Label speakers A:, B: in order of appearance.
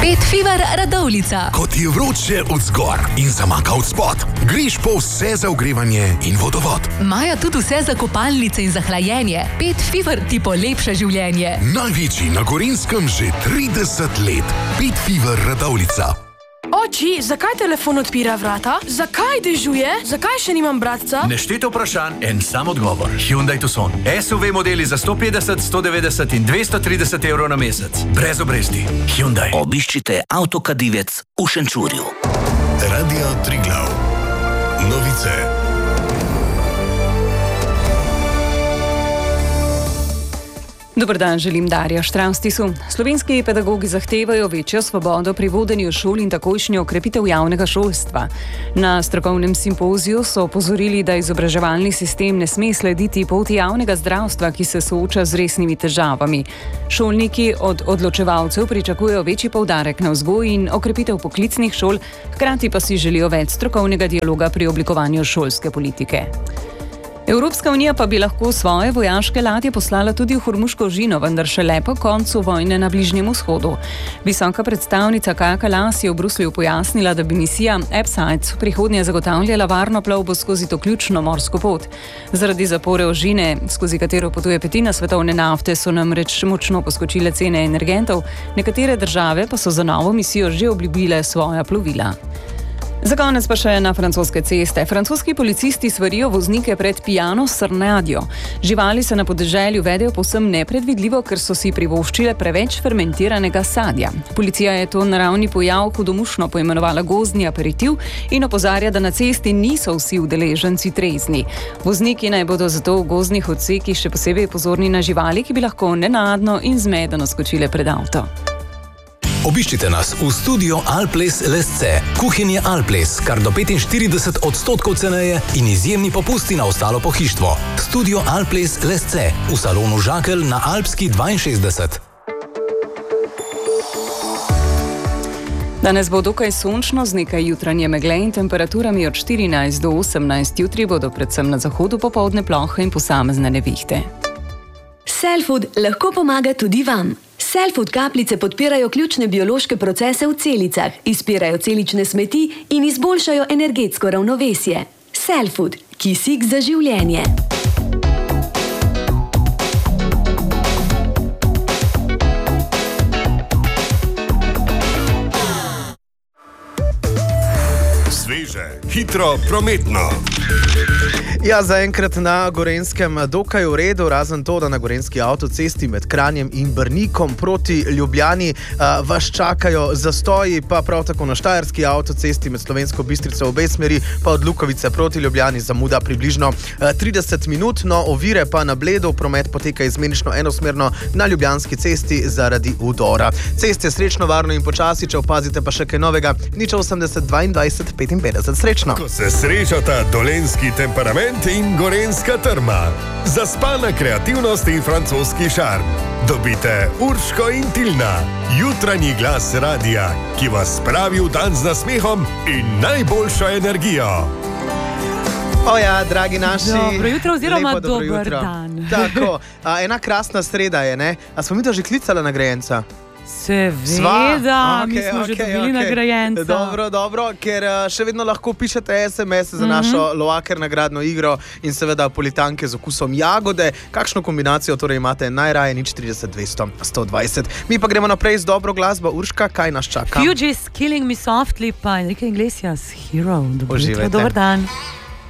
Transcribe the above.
A: Pet Fever Radovljica.
B: Ko ti je vroče od zgor in zamaka od spod, greš po vse za ogrevanje in vodovod.
A: Imajo tudi vse za kopalnice in za hlajenje. Pet Fever ti polepša življenje.
B: Največji na Gorenjskem že 30 let. Pet Fever Radovljica.
C: Oči, zakaj telefon odpira vrata? Zakaj dežuje? Zakaj še nimam bratca?
D: Nešteto vprašanj, en sam odgovor. Hyundai Tucson. SUV modeli za 150, 190 in 230 evrov na mesec. Brez obresti. Hyundai.
E: Obiščite Avtokadivec v Šenčurju.
B: Radio Triglav. Novice.
F: Dober dan, želim Darja Štravstisu. Slovenski pedagogi zahtevajo večjo svobodo pri vodenju šol in takojšnjo okrepitev javnega šolstva. Na strokovnem simpoziju so opozorili, da izobraževalni sistem ne sme slediti poti javnega zdravstva, ki se sooča z resnimi težavami. Šolniki od odločevalcev pričakujejo večji poudarek na vzgoji in okrepitev poklicnih šol, hkrati pa si želijo več strokovnega dialoga pri oblikovanju šolske politike. Evropska unija pa bi lahko svoje vojaške ladje poslala tudi v Hormuško žino, vendar šele po koncu vojne na Bližnjem vzhodu. Visoka predstavnica Kaja Kalas je v Bruslju pojasnila, da bi misija EPSIDES v prihodnje zagotavljala varno plovbo skozi to ključno morsko pot. Zaradi zapore ožine, skozi katero potuje petina svetovne nafte, so namreč močno poskočile cene energentov, nekatere države pa so za novo misijo že obljubile svoja plovila. Za konec pa še na francoske ceste. Francoski policisti svarijo voznike pred pijano srnjadjo. Živali se na podeželju vedejo povsem nepredvidljivo, ker so si privoščile preveč fermentiranega sadja. Policija je to naravni pojav hudomušno poimenovala gozdni aperitiv in opozarja, da na cesti niso vsi udeleženci trezni. Vozniki naj bodo zato v gozdnih odsekih še posebej pozorni na živali, ki bi lahko nenadno in zmedeno skočile pred avto.
G: Obiščite nas v studio Alples Lesce. Kuhinje Alples, kar do 45% ceneje in izjemni popusti na ostalo pohištvo. Studio Alples Lesce v salonu Žakelj na Alpski 62.
F: Danes bo dokaj sončno z nekaj jutranje megle in temperaturami od 14 do 18. Jutri bodo predvsem na zahodu popoldne plohe in posamezne nevihte.
H: Cellfood lahko pomaga tudi vam. Cellfood kapljice podpirajo ključne biološke procese v celicah, izpirajo celične smeti in izboljšajo energetsko ravnovesje. Cellfood, kisik za življenje.
B: Sveže, hitro, prometno.
I: Ja, zaenkrat na Gorenjskem dokaj v redu, razen to, da na gorenjski avtocesti med Kranjem in Brnikom proti Ljubljani vas čakajo zastoji, pa prav tako na štajerski avtocesti med Slovensko Bistrico v obe smeri, pa od Lukovice proti Ljubljani zamuda približno 30 minut, no ovire pa na Bledu, promet poteka izmenično enosmerno na Ljubljanski cesti zaradi udora. Ceste srečno, varno in počasi, če opazite pa še kaj novega, nič 80 22 55. Srečno!
B: Ko se srečata dolenjski temperament in gorenjska trma, zaspana kreativnost in francoski šarm. Dobite Urško in Tilna, jutranji glas radija, ki vas spravi v dan z nasmehom in najboljšo energijo.
I: Oja, dragi naši,
J: dobro jutro oziroma dober
I: jutro.
J: Dan.
I: Tako, ena krasna sreda je, ne? A smo mi to že klicali nagrajenca?
J: Seveda, mi smo že dobili nagrajenca.
I: Dobro, ker še vedno lahko pišete SMS za našo Loaker nagradno igro in seveda politanke z okusom jagode. Kakšno kombinacijo torej imate najraje, nič 30 200 120. Mi pa gremo naprej z dobro glasbo. Urška, kaj nas čaka?
J: Fugees, Killing Me Softly, pa Enrique Iglesias, Hero.
I: Uživajte.
J: Dober dan.